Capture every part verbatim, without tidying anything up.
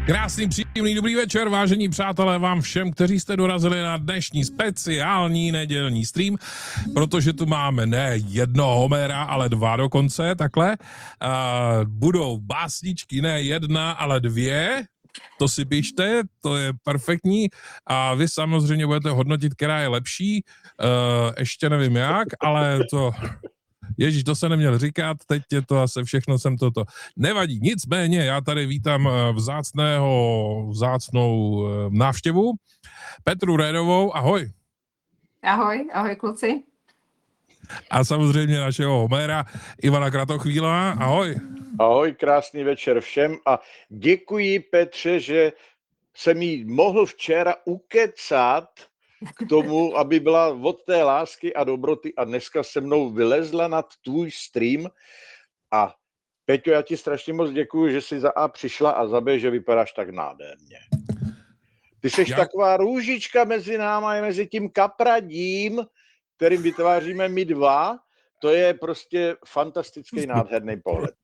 Krásný, příjemný, dobrý večer, vážení přátelé, vám všem, kteří jste dorazili na dnešní speciální nedělní stream, protože tu máme ne jednoho Homera, ale dva dokonce, takhle. Uh, budou básničky, ne jedna, ale dvě, to si pište, to je perfektní a vy samozřejmě budete hodnotit, která je lepší, uh, ještě nevím jak, ale to... Ježíš, to se neměl říkat, teď je to asi všechno jsem toto. Nevadí, nicméně, já tady vítám vzácného, vzácnou návštěvu, Petru Redovou, ahoj. Ahoj, ahoj kluci. A samozřejmě našeho Homera, Ivana Kratochvíla, ahoj. Ahoj, krásný večer všem a děkuji Petře, že jsem jí mohl včera ukecat k tomu, aby byla od té lásky a dobroty a dneska se mnou vylezla na tvůj stream. A Peťo, já ti strašně moc děkuju, že jsi za A přišla a za B, že vypadáš tak nádherně. Ty jsi já... taková růžička mezi náma a mezi tím kapradím, kterým vytváříme my dva. To je prostě fantastický, nádherný pohled.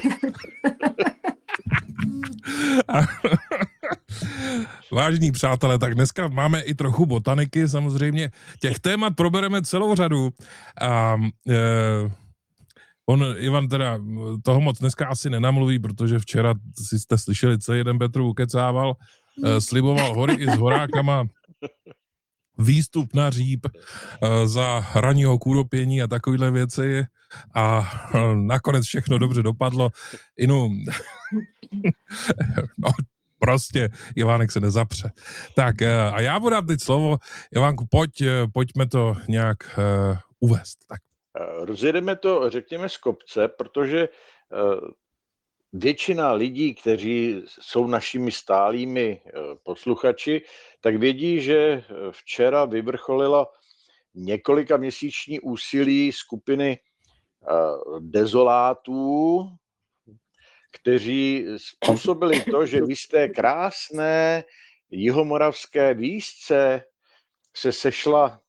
Vážení přátelé, tak dneska máme i trochu botaniky, samozřejmě. Těch témat probereme celou řadu. A, e, on, Ivan, teda toho moc dneska asi nenamluví, protože včera si jste slyšeli, celý jeden Petru ukecával, e, sliboval hory i s horákama, výstup na Říp e, za ranního kůropění a takovýhle věci. A e, nakonec všechno dobře dopadlo. Inu... no, prostě Ivánek se nezapře. Tak a já budu dát teď slovo. Ivánku, pojď, pojďme to nějak uh, uvést. Tak. Rozjedeme to, řekněme, z kopce, protože uh, většina lidí, kteří jsou našimi stálými uh, posluchači, tak vědí, že včera vyvrcholilo několika měsíční úsilí skupiny uh, dezolátů, kteří způsobili to, že v té krásné jihomoravské výšce se sešla,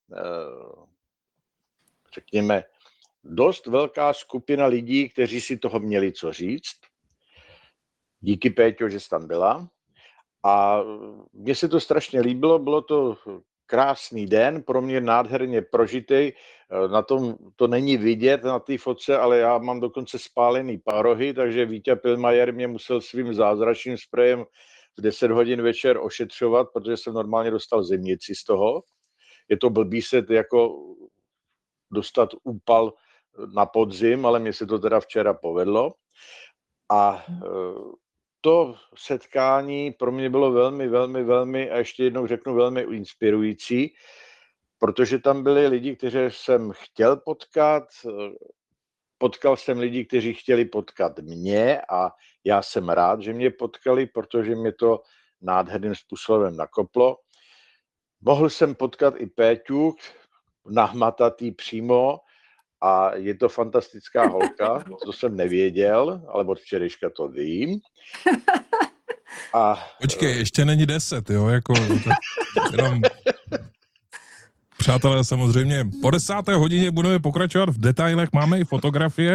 řekněme, dost velká skupina lidí, kteří si toho měli co říct. Díky, Péťo, že jsi tam byla. A mně se to strašně líbilo, bylo to krásný den, pro mě nádherně prožitý. Na tom to není vidět na té fotce, ale já mám dokonce spálený parohy, takže Vítě Pilmajer mě musel svým zázračným sprejem v deset hodin večer ošetřovat, protože jsem normálně dostal zimnici z toho. Je to blbý se jako dostat úpal na podzim, ale mně se to teda včera povedlo. A to setkání pro mě bylo velmi, velmi, velmi, a ještě jednou řeknu, velmi inspirující, protože tam byli lidi, kteří jsem chtěl potkat, potkal jsem lidi, kteří chtěli potkat mě a já jsem rád, že mě potkali, protože mě to nádherným způsobem nakoplo. Mohl jsem potkat i Péťu, nahmatatý přímo, a je to fantastická holka, to jsem nevěděl, ale od včerejška to vím. A... Počkej, ještě není deset, jo, jako... Jenom... Přátelé, samozřejmě, po desáté hodině budeme pokračovat v detailech, máme i fotografie,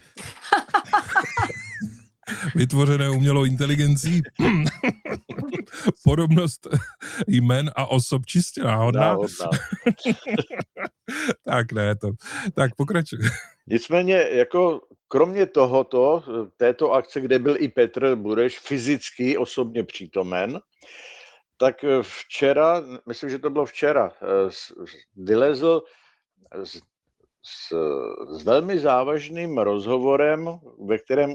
vytvořené umělou inteligencí, podobnost jmen a osob čistě náhodná. Tak ne, to, tak pokračuj. Nicméně, jako kromě tohoto, této akce, kde byl i Petr Bureš fyzicky osobně přítomen, tak včera, myslím, že to bylo včera, vylezl s, s, s velmi závažným rozhovorem, ve kterém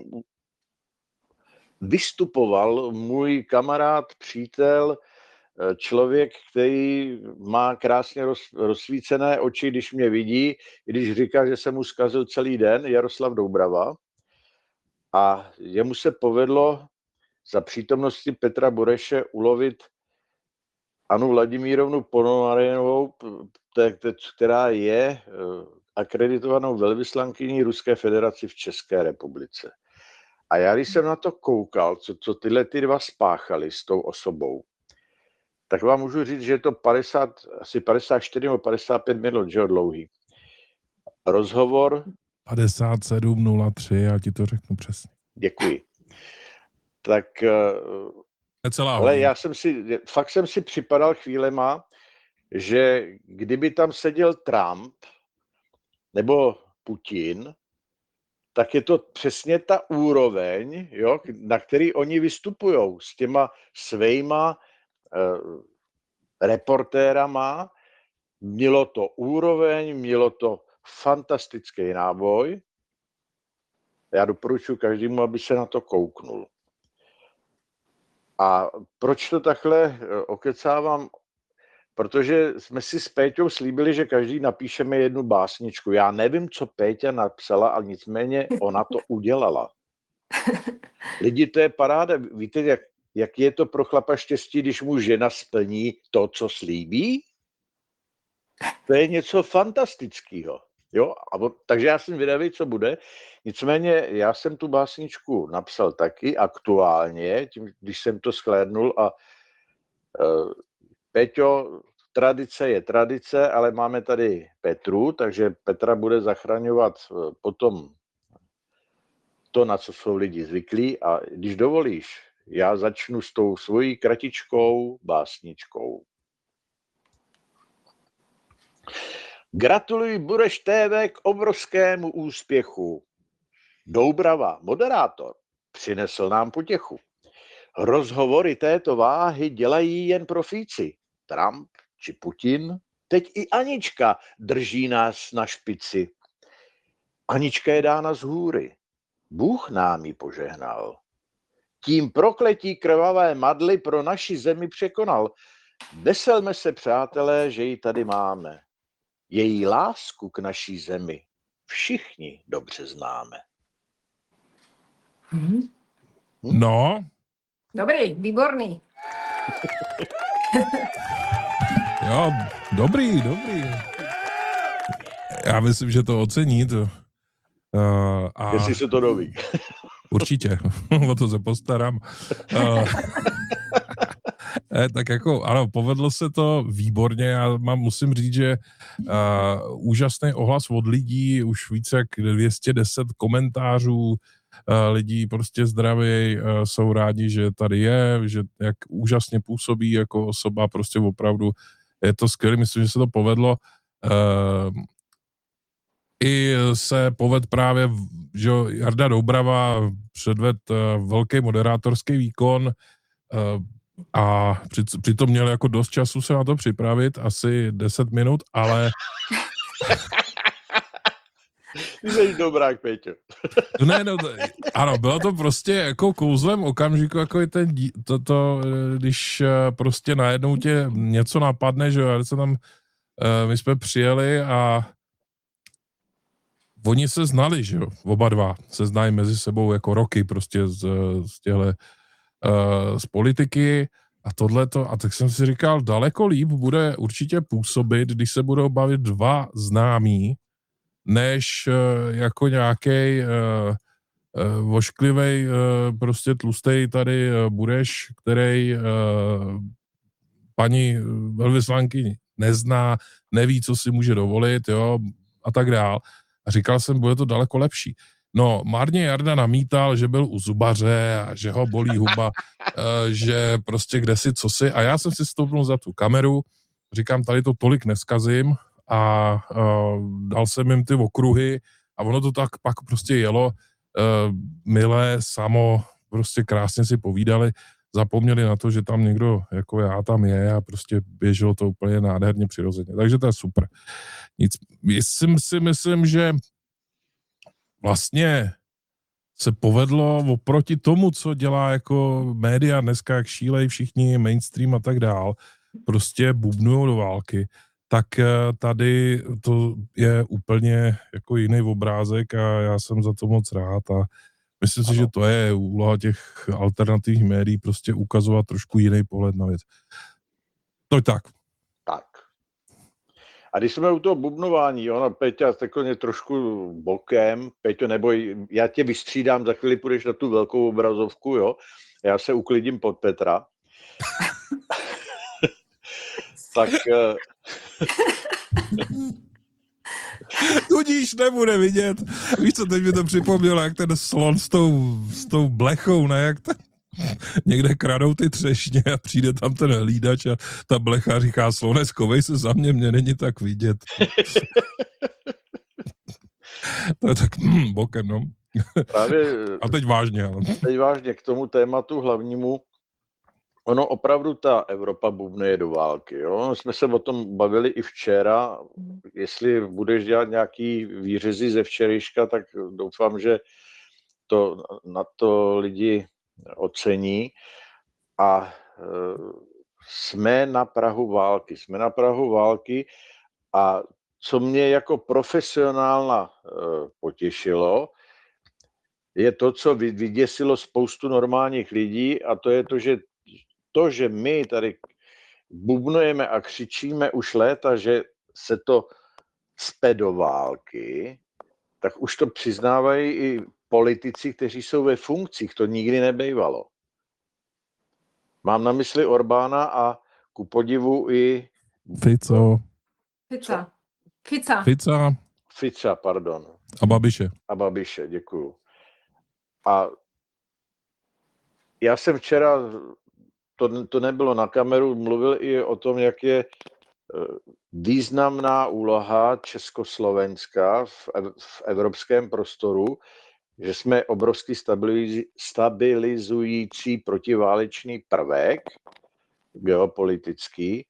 vystupoval můj kamarád, přítel, člověk, který má krásně roz, rozsvícené oči, když mě vidí, i když říká, že se mu zkazil celý den, Jaroslav Doubrava. A jemu se povedlo za přítomnosti Petra Bureše ulovit Anu Vladimírovnu Ponomarenovou, která je akreditovanou velvyslankyní Ruské federace v České republice. A já, když jsem na to koukal, co, co tyhle ty dva spáchali s tou osobou, tak vám můžu říct, že je to padesát, asi padesát čtyři nebo padesát pět minut, že jo, dlouhý. Rozhovor. padesát sedm nula tři, já ti to řeknu přesně. Děkuji. Tak Necelá Ale hodina. já jsem si, fakt jsem si připadal chvílema, že kdyby tam seděl Trump nebo Putin, tak je to přesně ta úroveň, jo, na který oni vystupují s těma svejma uh, reportérama. Mělo to úroveň, mělo to fantastický náboj. Já doporučuji každému, aby se na to kouknul. A proč to takhle okecávám? Protože jsme si s Péťou slíbili, že každý napíšeme jednu básničku. Já nevím, co Péťa napsala, ale nicméně ona to udělala. Lidi, to je paráda. Víte, jak, jak je to pro chlapa štěstí, když mu žena splní to, co slíbí? To je něco fantastického. Jo? A, takže já jsem vydavý, co bude. Nicméně já jsem tu básničku napsal taky aktuálně, tím, když jsem to shlédnul a uh, Peťo, tradice je tradice, ale máme tady Petru, takže Petra bude zachraňovat potom to, na co jsou lidi zvyklí. A když dovolíš, já začnu s tou svojí kratičkou básničkou. Gratuluji Bureš té vé k obrovskému úspěchu. Doubrava, moderátor, přinesl nám potěchu. Rozhovory této váhy dělají jen profíci. Trump či Putin, teď i Anička drží nás na špici. Anička je dána z hůry. Bůh nám ji požehnal. Tím prokletí krvavé madly pro naši zemi překonal. Veselme se, přátelé, že ji tady máme. Její lásku k naší zemi všichni dobře známe. No. Dobrý, výborný. Jo, dobrý, dobrý. Já myslím, že to ocení. To. Uh, a Jestli se to doví. Určitě, o to se postarám. Uh, tak jako, ano, povedlo se to výborně. Já mám, musím říct, že uh, úžasný ohlas od lidí, už více jak dvě stě deset komentářů, uh, lidí prostě zdraví, uh, jsou rádi, že tady je, že jak úžasně působí jako osoba, prostě opravdu je to skvělé, myslím, že se to povedlo. Uh, I se poved právě, že Jarda Doubrava předved uh, velký moderátorský výkon uh, a při, přitom měl jako dost času se na to připravit, asi deset minut, ale... Ty jsi dobrák, Péťo. Ne, no, ano, bylo to prostě jako kouzlem okamžiku, jako je ten, to, to, když prostě najednou tě něco napadne, že jo, se tam, my jsme přijeli a oni se znali, že jo, oba dva se znají mezi sebou jako roky prostě z, z těhle, uh, z politiky a tohleto, a tak jsem si říkal, daleko líp bude určitě působit, když se budou bavit dva známí, než uh, jako nějakej uh, uh, vošklivej, uh, prostě tlustej tady uh, Bureš, který uh, paní velvyslanky nezná, neví, co si může dovolit, jo, a tak dál. A říkal jsem, bude to daleko lepší. No, marně Jarda namítal, že byl u zubaře a že ho bolí huba, že prostě kdesi cosi. A já jsem si stoupnul za tu kameru, říkám, tady to tolik neskazím a dal jsem jim ty okruhy a ono to tak pak prostě jelo. Milé, samo, prostě krásně si povídali, zapomněli na to, že tam někdo jako já tam je a prostě běželo to úplně nádherně přirozeně. Takže to je super. Nic, jsem si myslím, že vlastně se povedlo oproti tomu, co dělá jako média dneska, jak šílej všichni, mainstream a tak dál, prostě bubnujou do války, tak tady to je úplně jako jiný obrázek a já jsem za to moc rád a myslím si, že to je úloha těch alternativních médií, prostě ukazovat trošku jiný pohled na věc. To je tak. Tak. A když jsme u toho bubnování, ona Peťa takhle trošku bokem, Peťo, neboj, já tě vystřídám, za chvíli půjdeš na tu velkou obrazovku, jo, já se uklidím pod Petra. Tak... Tudíž nebude vidět. Víš co, teď mi to připomnělo, jak ten slon s tou, s tou blechou, ne, jak ten... někde kradou ty třešně a přijde tam ten hlídač a ta blecha říká, slone, schovej se za mě, mě není tak vidět. To je tak hm, bokem, no. Právě, a teď vážně. Ale. Teď vážně k tomu tématu hlavnímu. Ono opravdu ta Evropa bubneje do války. Jo? Jsme se o tom bavili i včera. Jestli budeš dělat nějaký výřezy ze včerejška, tak doufám, že to na to lidi ocení. A e, jsme na prahu války. Jsme na prahu války a co mě jako profesionálna e, potěšilo, je to, co vyděsilo spoustu normálních lidí, a to je to, že to, že my tady bubnujeme a křičíme už léta, že se to cpe do války, tak už to přiznávají i politici, kteří jsou ve funkcích. To nikdy nebejvalo. Mám na mysli Orbána a ku podivu i... Fico. Fica. Fica. Fica. Fica, pardon. A Babiše. A Babiše, děkuju. A já jsem včera, to, to nebylo na kameru, mluvil i o tom, jak je významná úloha Československa v, v evropském prostoru, že jsme obrovský stabilizující protiválečný prvek geopolitický.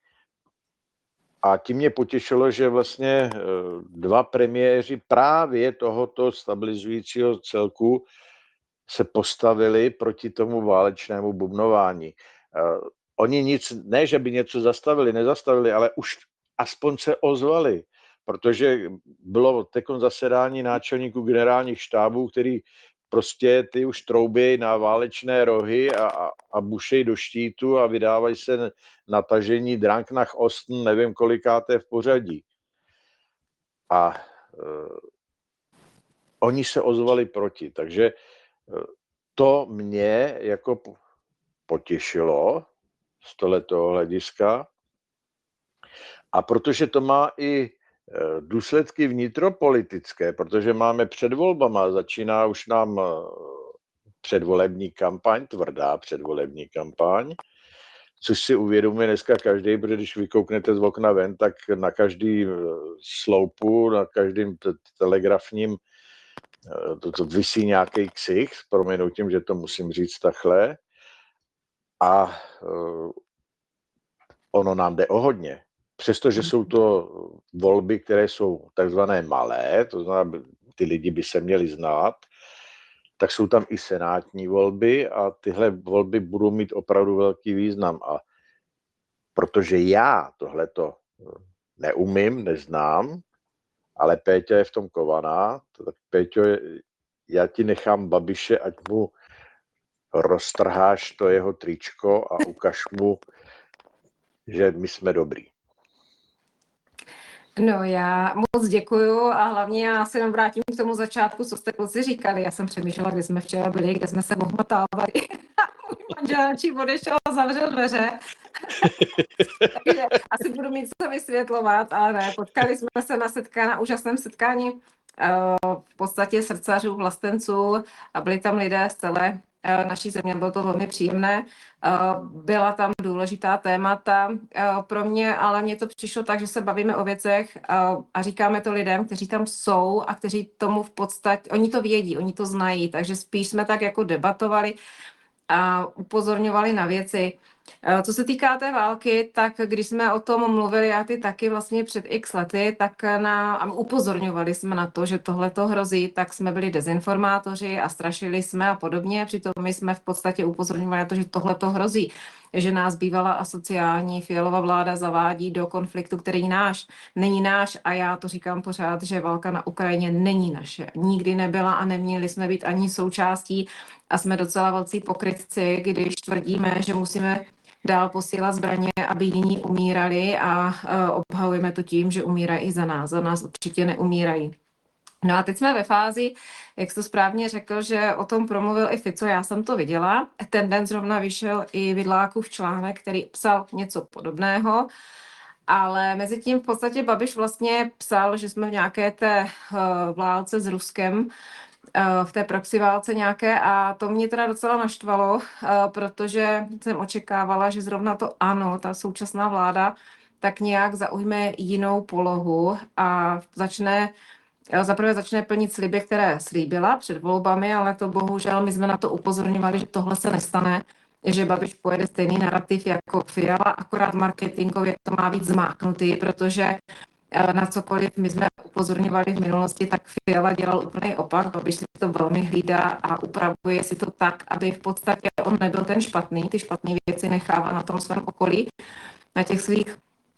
A tím mě potěšilo, že vlastně dva premiéři právě tohoto stabilizujícího celku se postavili proti tomu válečnému bubnování. Oni nic, ne, že by něco zastavili, nezastavili, ale už aspoň se ozvali, protože bylo tekon zasedání náčelníků generálních štábů, který prostě ty už troubějí na válečné rohy a, a, a bušej do štítu a vydávají se na tažení Drang nach Osten, nevím kolikáté v pořadí. A uh, oni se ozvali proti, takže uh, to mě jako potěšilo z tohoto hlediska. A protože to má i důsledky vnitropolitické, protože máme před volbama, začíná už nám předvolební kampaň, tvrdá předvolební kampaň, což si uvědomuje dneska každý, protože když vykouknete z okna ven, tak na každý sloupu, na každém telegrafním to, to visí nějaký ksich, s prominutím, že to musím říct takhle. A uh, ono nám jde o hodně. Přestože jsou to volby, které jsou takzvané malé, to znamená, ty lidi by se měli znát, tak jsou tam i senátní volby a tyhle volby budou mít opravdu velký význam. A protože já tohleto neumím, neznám, ale Péťa je v tom kovaná, tak Péťo, já ti nechám Babiše, ať mu roztrháš to jeho tričko a ukaž mu, že my jsme dobrý. No, já moc děkuju a hlavně já se jenom vrátím k tomu začátku, co jste kluci říkali. Já jsem přemýšlela, kde jsme včera byli, kde jsme se ohmatávali. Můj manžel načím odešel a zavřel dveře. Takže asi budu mít co vysvětlovat, ale ne, potkali jsme se na setkání, na úžasném setkání v podstatě srdcařů, vlastenců a byli tam lidé z celé naší země, bylo to velmi příjemné. Byla tam důležitá témata pro mě, ale mně to přišlo tak, že se bavíme o věcech a říkáme to lidem, kteří tam jsou a kteří tomu v podstatě, oni to vědí, oni to znají, takže spíš jsme tak jako debatovali a upozorňovali na věci. Co se týká té války, tak když jsme o tom mluvili, já ty taky vlastně před x lety, tak na, upozorňovali jsme na to, že tohle to hrozí, tak jsme byli dezinformátoři a strašili jsme a podobně. Přitom my jsme v podstatě upozorňovali na to, že tohle to hrozí, že nás bývalá asociální Fialova vláda zavádí do konfliktu, který náš, není náš a já to říkám pořád, že válka na Ukrajině není naše. Nikdy nebyla a neměli jsme být ani součástí a jsme docela velcí pokrytci, když tvrdíme, že musíme dál posílat zbraně, aby jiní umírali a obhajujeme to tím, že umírají i za nás. Za nás určitě neumírají. No a teď jsme ve fázi, jak jsi to správně řekl, že o tom promluvil i Fico, já jsem to viděla. Ten den zrovna vyšel i Vidlákův článek, který psal něco podobného, ale mezi tím v podstatě Babiš vlastně psal, že jsme v nějaké té válce s Ruskem v té proxy válce nějaké a to mě teda docela naštvalo, protože jsem očekávala, že zrovna to ANO, ta současná vláda, tak nějak zaujme jinou polohu a začne Zaprvé začne plnit sliby, které slíbila před volbami, ale to bohužel my jsme na to upozorňovali, že tohle se nestane, že Babiš pojede stejný narrativ jako Fiala, akorát marketingově to má víc zmáknutý, protože na cokoliv my jsme upozorňovali v minulosti, tak Fiala dělal úplný opak, Babiš si to velmi hlídá a upravuje si to tak, aby v podstatě on nebyl ten špatný, ty špatné věci nechává na tom svém okolí, na těch svých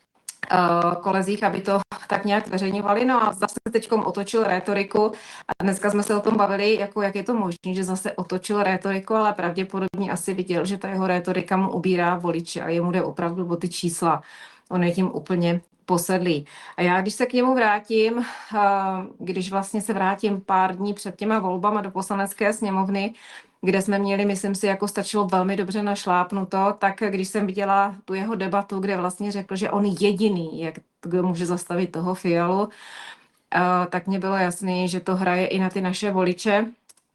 kolezích, aby to tak nějak zveřejňovali. No a zase teďkom otočil rétoriku a dneska jsme se o tom bavili, jako jak je to možné, že zase otočil rétoriku, ale pravděpodobně asi viděl, že ta jeho rétorika mu ubírá voliče a jemu jde opravdu o ty čísla. On je tím úplně posedlý. A já, když se k němu vrátím, když vlastně se vrátím pár dní před těma volbama do poslanecké sněmovny, kde jsme měli, myslím si, jako stačilo velmi dobře našlápnuto, tak když jsem viděla tu jeho debatu, kde vlastně řekl, že on jediný, jak kdo může zastavit toho Fialu, tak mně bylo jasné, že to hraje i na ty naše voliče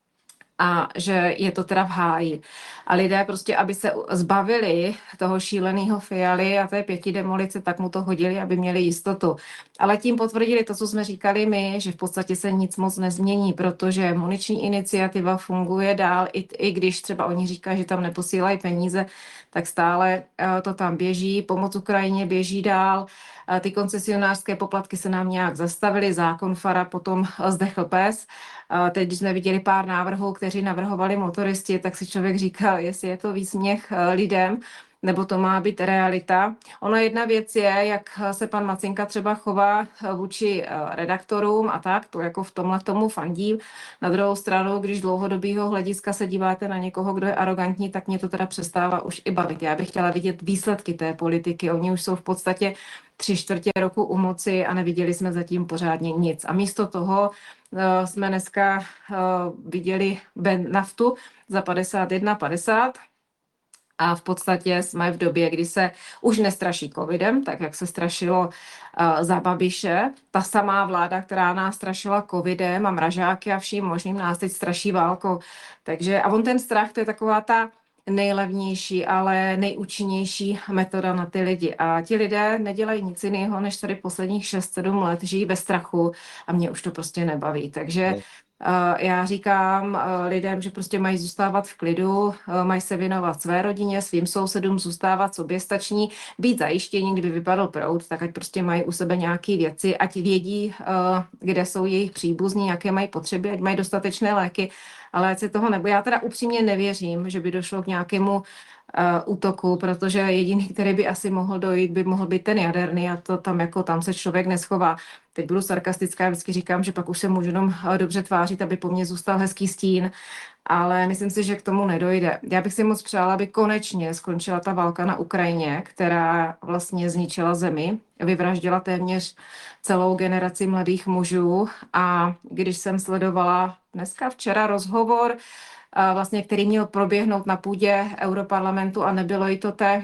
a že je to teda v háji. A lidé prostě, aby se zbavili toho šíleného Fialy a té pěti demolice, tak mu to hodili, aby měli jistotu. Ale tím potvrdili to, co jsme říkali my, že v podstatě se nic moc nezmění, protože muniční iniciativa funguje dál, i, i když třeba oni říkají, že tam neposílají peníze, tak stále to tam běží, pomoc Ukrajině běží dál, ty koncesionářské poplatky se nám nějak zastavily, zákon Fara potom zdechl pes. Teď, když jsme viděli pár návrhů, kteří navrhovali motoristi, tak si člověk říkal, jestli je to výsměch lidem, nebo to má být realita. Ono jedna věc je, jak se pan Macinka třeba chová vůči redaktorům a tak, to jako v tomhle tomu fandím. Na druhou stranu, když dlouhodobýho hlediska se díváte na někoho, kdo je arrogantní, tak mě to teda přestává už i bavit. Já bych chtěla vidět výsledky té politiky. Oni už jsou v podstatě tři čtvrtě roku u moci a neviděli jsme zatím pořádně nic. A místo toho uh, jsme dneska uh, viděli ben naftu za padesát jedna padesát. A v podstatě jsme v době, kdy se už nestraší covidem, tak jak se strašilo uh, za Babiše. Ta samá vláda, která nás strašila covidem a mražáky a vším možným, nás teď straší válkou. Takže, a on ten strach, to je taková ta nejlevnější, ale nejúčinnější metoda na ty lidi. A ti lidé nedělají nic jiného, než tady posledních šest sedm let žijí ve strachu a mě už to prostě nebaví. Takže Uh, já říkám uh, lidem, že prostě mají zůstávat v klidu, uh, mají se věnovat své rodině, svým sousedům, zůstávat soběstační, být zajištění, kdyby vypadl proud, tak ať prostě mají u sebe nějaké věci, ať vědí, uh, kde jsou jejich příbuzní, jaké mají potřeby, ať mají dostatečné léky, ale ať se toho nebo. Já teda upřímně nevěřím, že by došlo k nějakému uh, útoku, protože jediný, který by asi mohl dojít, by mohl být ten jaderný a to tam jako tam se člověk neschová. Teď budu sarkastická, vždycky říkám, že pak už se můžu jenom dobře tvářit, aby po mně zůstal hezký stín, ale myslím si, že k tomu nedojde. Já bych si moc přála, aby konečně skončila ta válka na Ukrajině, která vlastně zničila zemi, vyvraždila téměř celou generaci mladých mužů a když jsem sledovala dneska včera rozhovor, vlastně, který měl proběhnout na půdě Europarlamentu a nebylo jí to té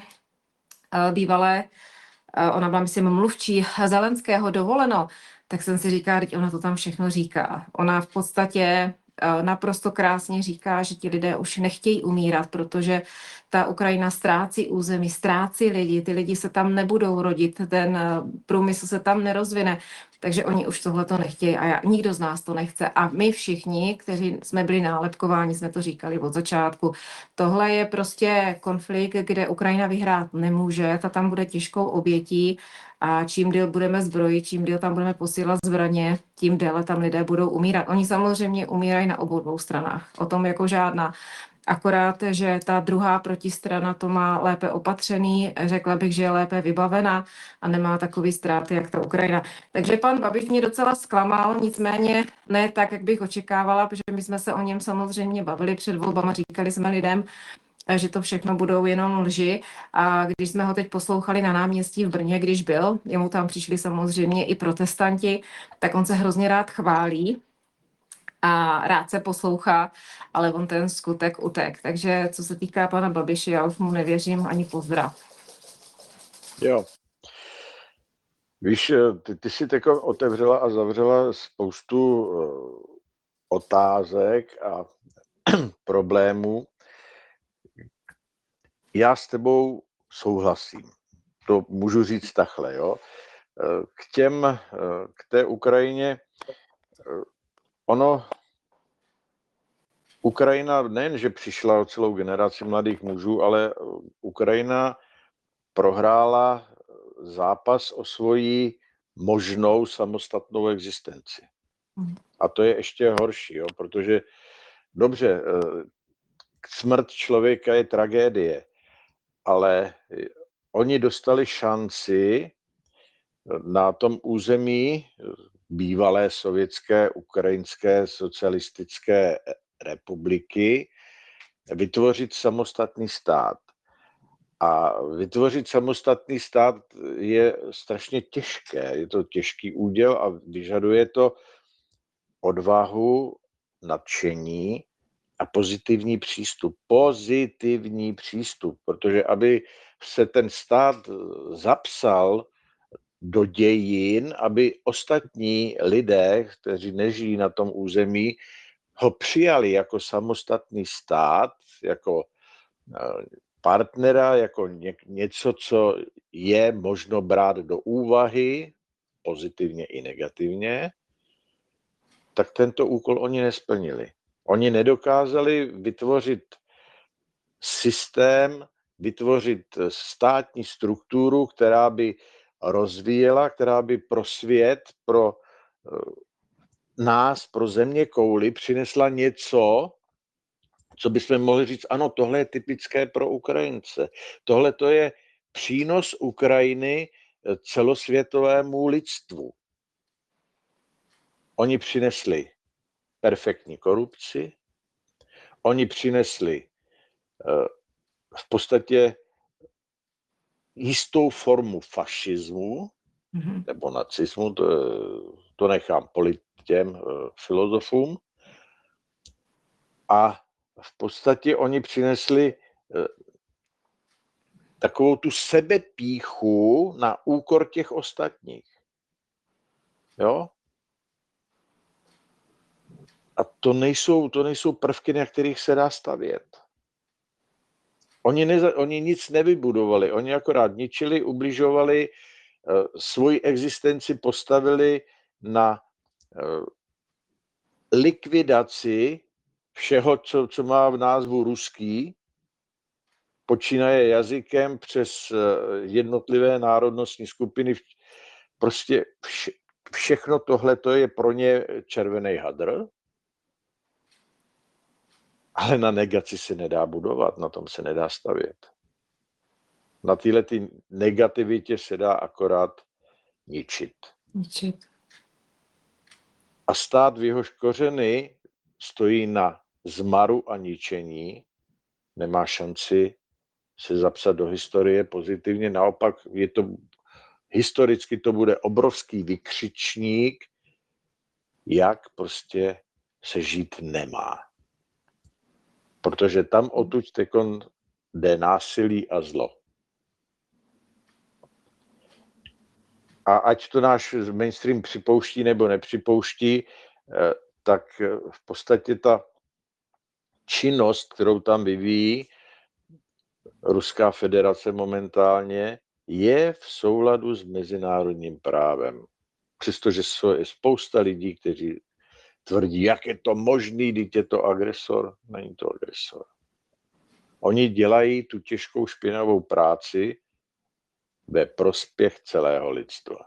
bývalé, ona byla, myslím, mluvčí Zelenského dovoleno, tak jsem si říkala, že ona to tam všechno říká. Ona v podstatě naprosto krásně říká, že ti lidé už nechtějí umírat, protože ta Ukrajina ztrácí území, ztrácí lidi, ty lidi se tam nebudou rodit, ten průmysl se tam nerozvine, takže oni už tohleto nechtějí a já, nikdo z nás to nechce a my všichni, kteří jsme byli nálepkováni, jsme to říkali od začátku. Tohle je prostě konflikt, kde Ukrajina vyhrát nemůže, ta tam bude těžkou obětí a čím déle budeme zbrojit, čím déle tam budeme posílat zbraně, tím déle tam lidé budou umírat. Oni samozřejmě umírají na obou dvou stranách, o tom jako žádná. Akorát, že ta druhá protistrana to má lépe opatřený, řekla bych, že je lépe vybavená a nemá takový ztráty, jak ta Ukrajina. Takže pan Babiš mě docela zklamal, nicméně ne tak, jak bych očekávala, protože my jsme se o něm samozřejmě bavili před volbama, říkali jsme lidem, že to všechno budou jenom lži. A když jsme ho teď poslouchali na náměstí v Brně, když byl, jemu tam přišli samozřejmě i protestanti, tak on se hrozně rád chválí a rád se poslouchá, ale on ten skutek utek. Takže co se týká pana Babiše, já už mu nevěřím ani pozdrav. Jo. Víš, ty, ty jsi teď otevřela a zavřela spoustu otázek a problémů. Já s tebou souhlasím. To můžu říct takhle, jo. K těm, k té Ukrajině, ono, Ukrajina nejen, že přišla o celou generaci mladých mužů, ale Ukrajina prohrála zápas o svoji možnou samostatnou existenci. A to je ještě horší, jo, protože dobře, smrt člověka je tragédie, ale oni dostali šanci na tom území bývalé sovětské, ukrajinské socialistické republiky vytvořit samostatný stát. A vytvořit samostatný stát je strašně těžké. Je to těžký úděl a vyžaduje to odvahu, nadšení a pozitivní přístup. Pozitivní přístup, protože aby se ten stát zapsal do dějin, aby ostatní lidé, kteří nežijí na tom území, ho přijali jako samostatný stát, jako partnera, jako něco, co je možno brát do úvahy, pozitivně i negativně, tak tento úkol oni nesplnili. Oni nedokázali vytvořit systém, vytvořit státní strukturu, která by rozvíjela, která by pro svět, pro nás, pro země kouli přinesla něco, co bychom mohli říct, ano, tohle je typické pro Ukrajince. Tohle to je přínos Ukrajiny celosvětovému lidstvu. Oni přinesli perfektní korupci, oni přinesli v podstatě jistou formu fašismu, mm-hmm. nebo nacismu, to, to nechám těm filozofům. A v podstatě oni přinesli takovou tu sebepíchu na úkor těch ostatních. Jo? A to nejsou, to nejsou prvky, na kterých se dá stavět. Oni, neza, oni nic nevybudovali, oni akorát ničili, ubližovali, svoji existenci postavili na likvidaci všeho, co, co má v názvu ruský, počínaje jazykem přes jednotlivé národnostní skupiny. Prostě vše, všechno tohle to je pro ně červený hadr, ale na negaci se nedá budovat, na tom se nedá stavět. Na téhle ty negativitě se dá akorát ničit. Ničit. A stát, v jehož kořeny stojí na zmaru a ničení, nemá šanci se zapsat do historie pozitivně. Naopak je to, historicky to bude obrovský vykřičník, jak prostě se žít nemá. Protože tam odtud tekon jde násilí a zlo. A ať to náš mainstream připouští nebo nepřipouští, tak v podstatě ta činnost, kterou tam vyvíjí Ruská federace momentálně, je v souladu s mezinárodním právem. Přestože je spousta lidí, kteří tvrdí, jak je to možný, když je to agresor. Není to agresor. Oni dělají tu těžkou špinavou práci ve prospěch celého lidstva.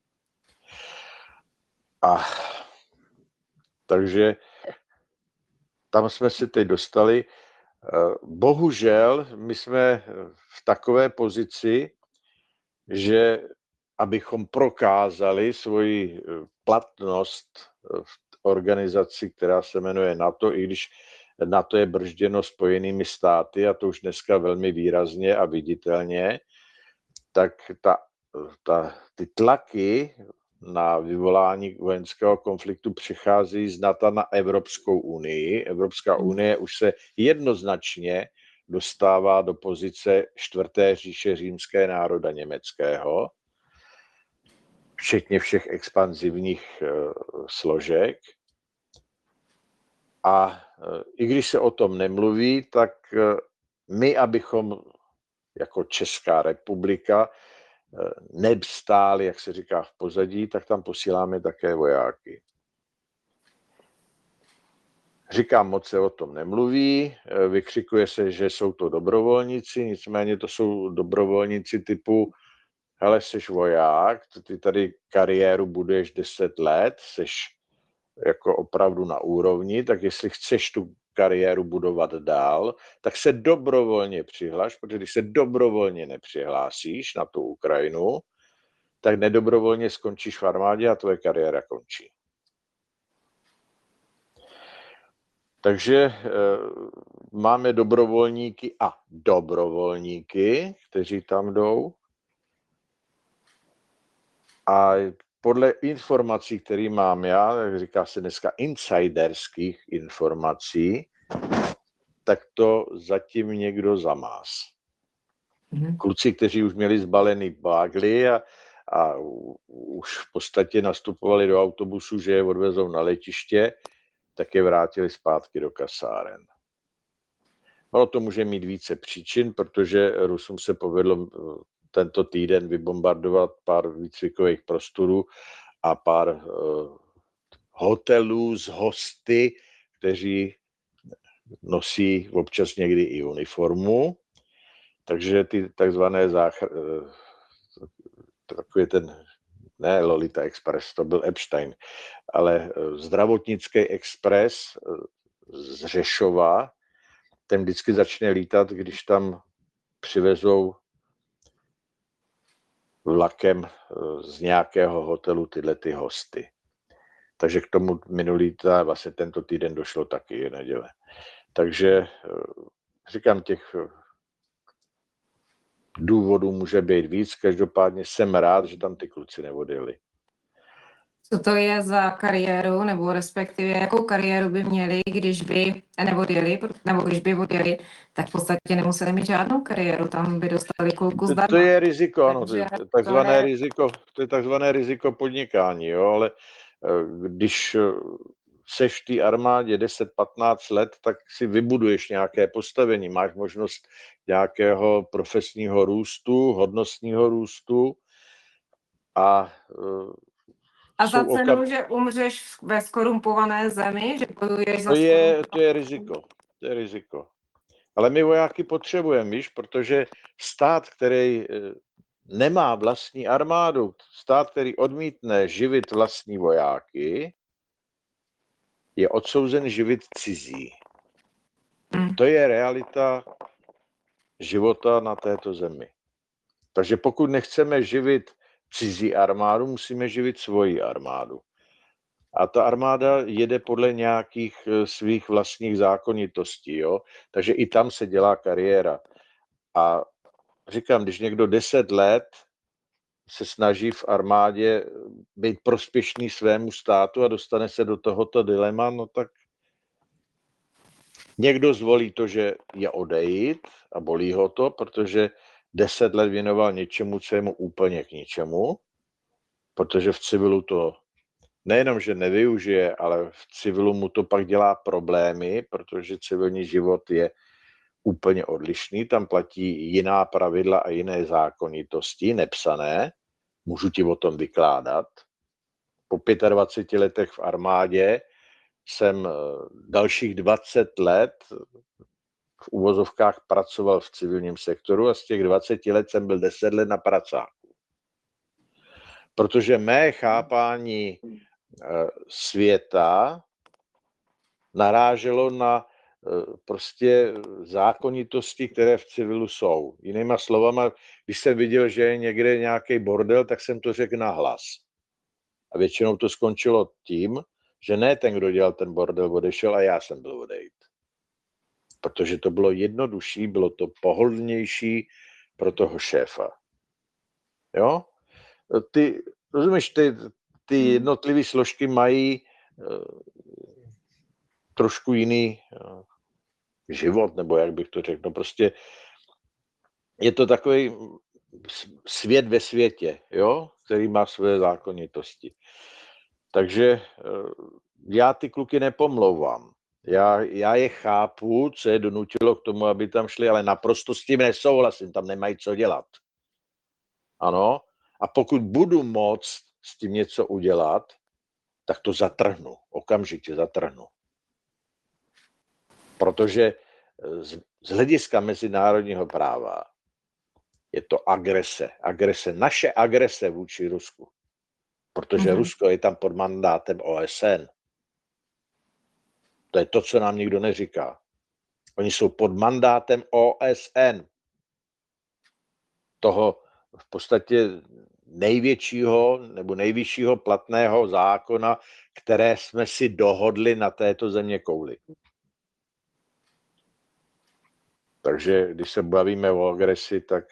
A takže tam jsme se teď dostali. Bohužel my jsme v takové pozici, že abychom prokázali svoji platnost v organizaci, která se jmenuje NATO, i když NATO je bržděno Spojenými státy, a to už dneska velmi výrazně a viditelně, tak ta, ta, ty tlaky na vyvolání vojenského konfliktu přichází z NATO na Evropskou unii. Evropská unie už se jednoznačně dostává do pozice čtvrté říše římské národa německého, včetně všech expanzivních uh, složek. A i když se o tom nemluví, tak my, abychom jako Česká republika nevstáli, jak se říká, v pozadí, tak tam posíláme také vojáky. Říkám, moc se o tom nemluví, vykřikuje se, že jsou to dobrovolníci, nicméně to jsou dobrovolníci typu, hele, seš voják, ty tady kariéru buduješ deset let, seš jako opravdu na úrovni, tak jestli chceš tu kariéru budovat dál, tak se dobrovolně přihlaš, protože když se dobrovolně nepřihlásíš na tu Ukrajinu, tak nedobrovolně skončíš v armádě a tvoje kariéra končí. Takže e, máme dobrovolníky a dobrovolníky, kteří tam jdou. A podle informací, které mám já, jak říká se dneska insiderských informací, tak to zatím někdo zamás. Mm-hmm. Kluci, kteří už měli zbalený bágly a, a už v podstatě nastupovali do autobusu, že je odvezou na letiště, tak je vrátili zpátky do kasáren. Ono to může mít více příčin, protože Rusům se povedlo tento týden vybombardovat pár výcvikových prostorů a pár uh, hotelů s hosty, kteří nosí občas někdy i uniformu. Takže ty takzvané záchr- takový ten, ne Lolita Express, to byl Epstein, ale zdravotnický expres z Řešova, ten vždycky začne lítat, když tam přivezou vlakem z nějakého hotelu tyhle ty hosty. Takže k tomu minulý, vlastně tento týden došlo taky, je neděle. Takže říkám, těch důvodů může být víc, každopádně jsem rád, že tam ty kluci neodjeli. Co to je za kariéru, nebo respektive jakou kariéru by měli, když by neodjeli, nebo když by odjeli, tak v podstatě nemuseli mít žádnou kariéru, tam by dostali kulku zdarma. To je riziko, ano, to je takzvané riziko, to je takzvané riziko podnikání, jo, ale když seš v té armádě deset patnáct let, tak si vybuduješ nějaké postavení, máš možnost nějakého profesního růstu, hodnostního růstu a A za cenu, okam... že umřeš ve skorumpované zemi, že bojuješ za to je, to je riziko, to je riziko. Ale my vojáky potřebujeme, víš, protože stát, který nemá vlastní armádu, stát, který odmítne živit vlastní vojáky, je odsouzen živit cizí. Hmm. To je realita života na této zemi. Takže pokud nechceme živit cizí armádu, musíme živit svoji armádu. A ta armáda jede podle nějakých svých vlastních zákonitostí, jo? Takže i tam se dělá kariéra. A říkám, když někdo deset let se snaží v armádě být prospěšný svému státu a dostane se do tohoto dilema, no tak někdo zvolí to, že je odejít a bolí ho to, protože deset let věnoval něčemu, co je mu úplně k ničemu, protože v civilu to nejenom, že nevyužije, ale v civilu mu to pak dělá problémy, protože civilní život je úplně odlišný, tam platí jiná pravidla a jiné zákonitosti, nepsané, můžu ti o tom vykládat. Po dvaceti pěti letech v armádě jsem dalších dvacet let v uvozovkách pracoval v civilním sektoru a z těch dvaceti let jsem byl deset let na pracáku. Protože mé chápání světa naráželo na prostě zákonitosti, které v civilu jsou. Jinýma slovama, když jsem viděl, že je někde nějaký bordel, tak jsem to řekl nahlas. A většinou to skončilo tím, že ne ten, kdo dělal ten bordel, odešel a já jsem byl odejít. Protože to bylo jednodušší, bylo to pohodlnější pro toho šéfa. Jo? Ty, rozumíš, ty, ty jednotlivé složky mají uh, trošku jiný uh, život, nebo jak bych to řekl. No prostě je to takový svět ve světě, jo? Který má své zákonitosti. Takže uh, já ty kluky nepomlouvám. Já, já je chápu, co je donutilo k tomu, aby tam šli, ale naprosto s tím nesouhlasím, tam nemají co dělat. Ano, a pokud budu moct s tím něco udělat, tak to zatrhnu, okamžitě zatrhnu. Protože z, z hlediska mezinárodního práva je to agrese. Agrese, naše agrese vůči Rusku. Protože mm-hmm. Rusko je tam pod mandátem O S N. To je to, co nám nikdo neříká. Oni jsou pod mandátem O S N. Toho v podstatě největšího nebo nejvyššího platného zákona, které jsme si dohodli na této země kouli. Takže když se bavíme o agresi, tak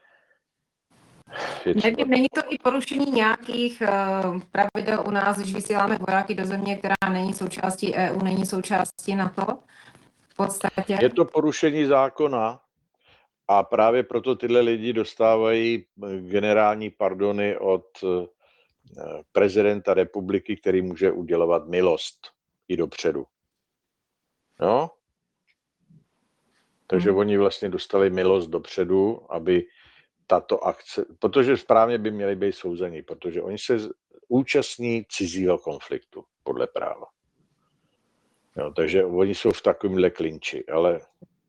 Nevím, není to i porušení nějakých uh, pravidel u nás, když vysíláme vojáky do země, která není součástí E U, není součástí NATO? V podstatě. Je to porušení zákona a právě proto tyhle lidi dostávají generální pardony od prezidenta republiky, který může udělovat milost i dopředu. No? Takže hmm. oni vlastně dostali milost dopředu, aby tato akce, protože správně by měli být souzeni, protože oni se účastní cizího konfliktu podle práva. Jo, takže oni jsou v takovémhle klinči, ale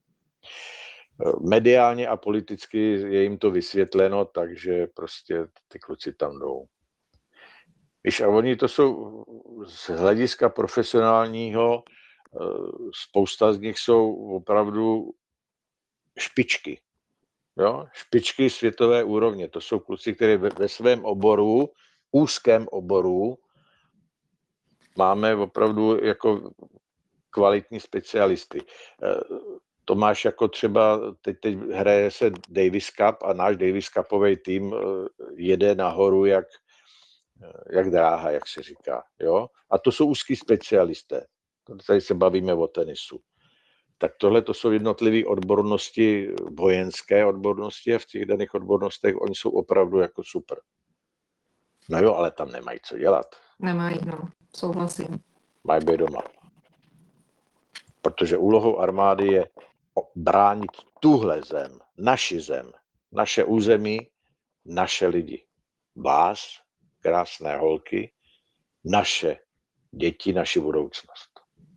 mediálně a politicky je jim to vysvětleno, takže prostě ty kluci tam jdou. Víš, a oni to jsou z hlediska profesionálního, spousta z nich jsou opravdu špičky. Jo? Špičky světové úrovně. To jsou kluci, kteří ve, ve svém oboru, úzkém oboru, máme opravdu jako kvalitní specialisty. To máš jako třeba, teď, teď hraje se Davis Cup a náš Davis Cupový tým jede nahoru jak, jak dráha, jak se říká. Jo? A to jsou úzký specialisté. Tady se bavíme o tenisu. Tak tohle to jsou jednotlivé odbornosti, vojenské odbornosti a v těch daných odbornostech oni jsou opravdu jako super. No jo, ale tam nemají co dělat. Nemají, no, souhlasím. Mají být doma. Protože úlohou armády je bránit tuhle zem, naši zem, naše území, naše lidi. Vás, krásné holky, naše děti, naši budoucnost.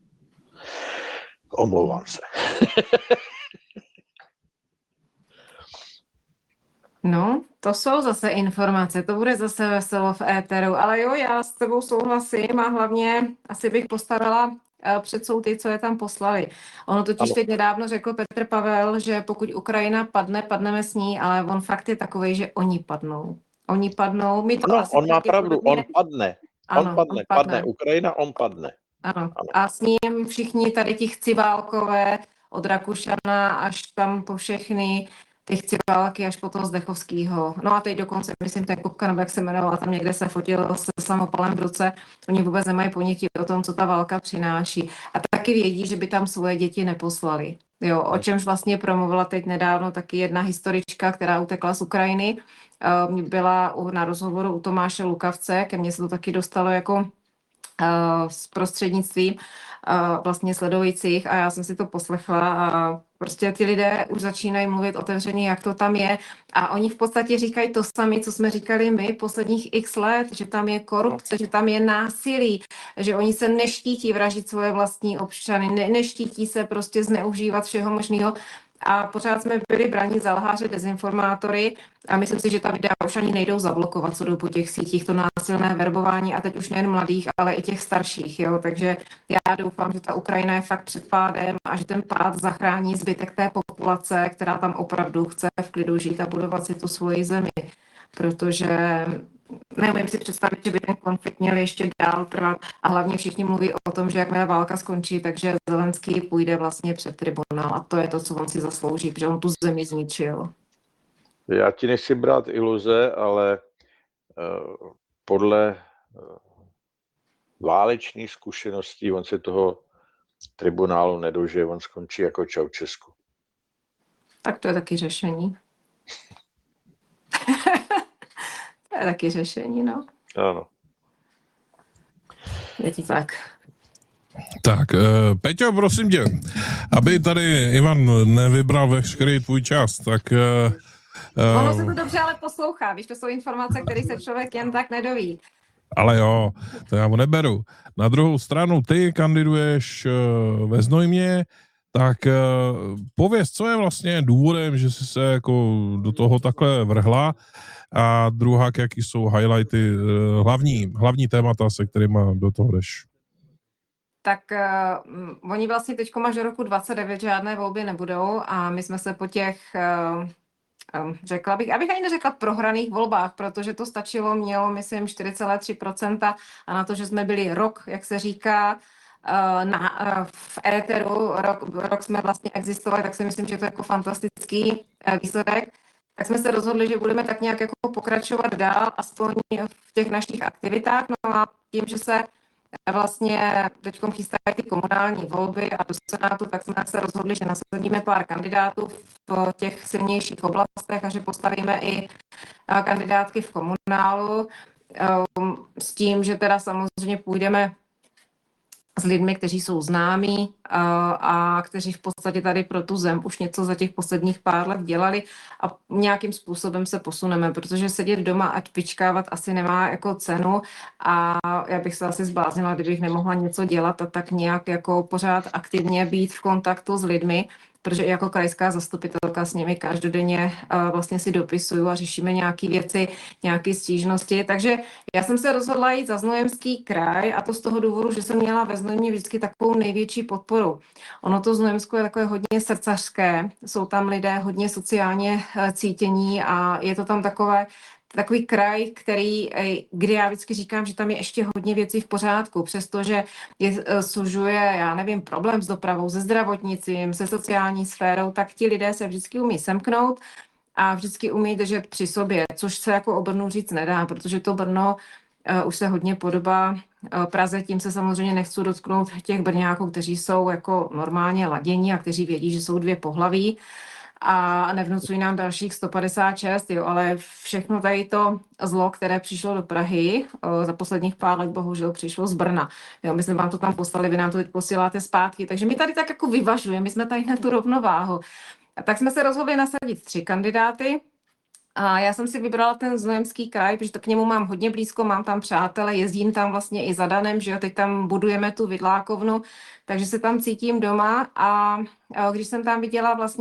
Omlouvám se. No, to jsou zase informace, to bude zase veselo v éteru, ale jo, já s tebou souhlasím a hlavně asi bych postavila před soud ty, co je tam poslali. Ono totiž ano. Teď nedávno řekl Petr Pavel, že pokud Ukrajina padne, padneme s ní, ale on fakt je takovej, že oni padnou. Oni padnou. My to ano, asi on má pravdu, podobně... on padne. Ano, on padne, on padne. padne Ukrajina, on padne. Ano. ano. A s ním všichni tady ti chciválkové, od Rakušana až tam po všechny ty chciválky až po toho Zdechovskýho. No a teď dokonce, myslím, ten Kupka, nebo jak se jmenoval, tam někde se fotil se samopalem v ruce. Oni vůbec nemají ponětí o tom, co ta válka přináší. A taky vědí, že by tam svoje děti neposlali. Jo, o čemž vlastně promluvila teď nedávno taky jedna historička, která utekla z Ukrajiny. Byla na rozhovoru u Tomáše Lukavce, ke mně se to taky dostalo jako z prostřednictví vlastně sledujících a já jsem si to poslechla a prostě ty lidé už začínají mluvit otevřeně, jak to tam je a oni v podstatě říkají to sami, co jsme říkali my posledních x let, že tam je korupce, že tam je násilí, že oni se neštítí vraždit svoje vlastní občany, ne, neštítí se prostě zneužívat všeho možného. A pořád jsme byli braní za lháře, dezinformátory a myslím si, že ta videa už ani nejdou zablokovat, co jdou po těch sítích, to násilné verbování a teď už nejen mladých, ale i těch starších. Jo? Takže já doufám, že ta Ukrajina je fakt před pádem a že ten pád zachrání zbytek té populace, která tam opravdu chce v klidu žít a budovat si tu svoji zemi. Protože neumím si představit, že by ten konflikt měl ještě dál trvat a hlavně všichni mluví o tom, že jakmile válka skončí, takže Zelenský půjde vlastně před tribunál a to je to, co on si zaslouží, protože on tu zemi zničil. Já ti nechci brát iluze, ale uh, podle uh, válečných zkušeností on se toho tribunálu nedožije, on skončí jako Čaučesku. Tak to je taky řešení. To je taky řešení, no. Ano. Je to tak. Tak, uh, Peťo, prosím tě, aby tady Ivan nevybral veškerý tvůj čas, tak... Uh, Uh, ono se to dobře ale poslouchá, víš, to jsou informace, které se člověk jen tak nedoví. Ale jo, to já mu neberu. Na druhou stranu, ty kandiduješ uh, ve Znojmě, tak uh, pověz, co je vlastně důvodem, že jsi se jako do toho takhle vrhla, a druhá, jaký jsou highlighty, uh, hlavní, hlavní témata, se kterými do toho jdeš. Tak uh, oni vlastně teď až do roku dvacet devět žádné volby nebudou a my jsme se po těch, uh, um, řekla bych, abych ani neřekla prohraných volbách, protože to stačilo, mělo, myslím, čtyři celá tři procenta a na to, že jsme byli rok, jak se říká, uh, na, uh, v éteru, rok, rok jsme vlastně existovali, tak si myslím, že to je jako fantastický uh, výsledek. Tak jsme se rozhodli, že budeme tak nějak jako pokračovat dál, aspoň v těch našich aktivitách. No a tím, že se vlastně teď chystají ty komunální volby a do Senátu, tak jsme se rozhodli, že nasadíme pár kandidátů v těch silnějších oblastech a že postavíme i kandidátky v komunálu s tím, že teda samozřejmě půjdeme s lidmi, kteří jsou známí a, a kteří v podstatě tady pro tu zem už něco za těch posledních pár let dělali a nějakým způsobem se posuneme, protože sedět doma a vyčkávat asi nemá jako cenu a já bych se asi zbláznila, kdybych nemohla něco dělat a tak nějak jako pořád aktivně být v kontaktu s lidmi, protože jako krajská zastupitelka s nimi každodenně uh, vlastně si dopisuju a řešíme nějaké věci, nějaké stížnosti. Takže já jsem se rozhodla jít za Znojemský kraj a to z toho důvodu, že jsem měla ve Znojmě vždycky takovou největší podporu. Ono to Znojemsko je takové hodně srdcařské, jsou tam lidé hodně sociálně uh, cítění a je to tam takové takový kraj, který, kdy já vždycky říkám, že tam je ještě hodně věcí v pořádku, přestože je, sužuje, já nevím, problém s dopravou, se zdravotnictvím, se sociální sférou, tak ti lidé se vždycky umí semknout a vždycky umí držet při sobě, což se jako o Brnu říct nedá, protože to Brno uh, už se hodně podobá uh, Praze, tím se samozřejmě nechci dotknout těch Brňáků, kteří jsou jako normálně ladění a kteří vědí, že jsou dvě pohlaví, a nevnucují nám dalších sto padesát šest, jo, ale všechno tady to zlo, které přišlo do Prahy, o, za posledních pár let bohužel přišlo z Brna. Jo, my jsme vám to tam poslali, vy nám to teď posíláte zpátky, takže my tady tak jako vyvažujeme, my jsme tady na tu rovnováhu. A tak jsme se rozhodli nasadit tři kandidáty. A já jsem si vybrala ten Znojemský kraj, protože to k němu mám hodně blízko, mám tam přátele, jezdím tam vlastně i za Danem, že jo, teď tam budujeme tu vidlákovnu, takže se tam cítím doma a, a když jsem tam viděla vlastně